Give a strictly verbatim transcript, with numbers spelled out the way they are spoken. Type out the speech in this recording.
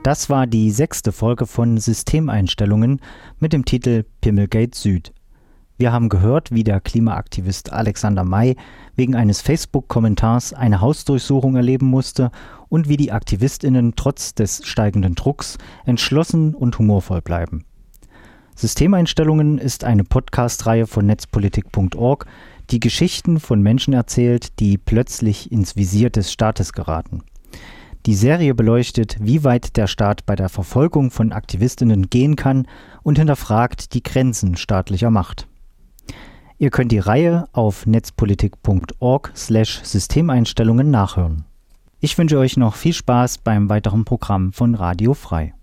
Das war die sechste Folge von Systemeinstellungen mit dem Titel Pimmelgate Süd. Wir haben gehört, wie der Klimaaktivist Alexander May wegen eines Facebook-Kommentars eine Hausdurchsuchung erleben musste und wie die AktivistInnen trotz des steigenden Drucks entschlossen und humorvoll bleiben. Systemeinstellungen ist eine Podcast-Reihe von netzpolitik punkt org, die Geschichten von Menschen erzählt, die plötzlich ins Visier des Staates geraten. Die Serie beleuchtet, wie weit der Staat bei der Verfolgung von AktivistInnen gehen kann und hinterfragt die Grenzen staatlicher Macht. Ihr könnt die Reihe auf netzpolitik punkt org slash Systemeinstellungen nachhören. Ich wünsche euch noch viel Spaß beim weiteren Programm von Radio Frei.